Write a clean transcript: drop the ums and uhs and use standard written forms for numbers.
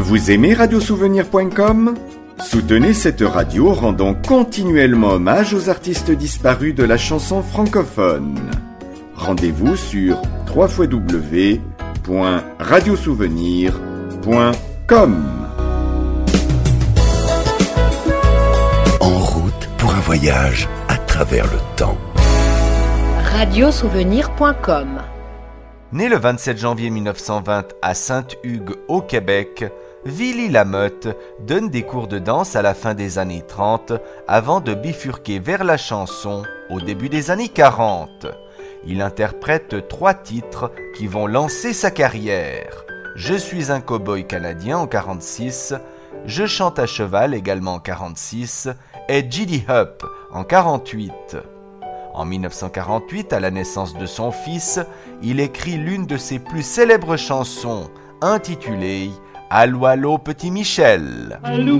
Vous aimez radiosouvenir.com ? Soutenez cette radio rendant continuellement hommage aux artistes disparus de la chanson francophone. Rendez-vous sur www.radiosouvenir.com. En route pour un voyage à travers le temps. Radiosouvenir.com. Né le 27 janvier 1920 à Saint-Hugues au Québec, Willy Lamotte donne des cours de danse à la fin des années 30 avant de bifurquer vers la chanson au début des années 40. Il interprète 3 titres qui vont lancer sa carrière. Je suis un cow-boy canadien en 46, Je chante à cheval également en 46 et Giddy Up en 48. En 1948, à la naissance de son fils, il écrit l'une de ses plus célèbres chansons intitulée « Allô, allô, petit Michel ».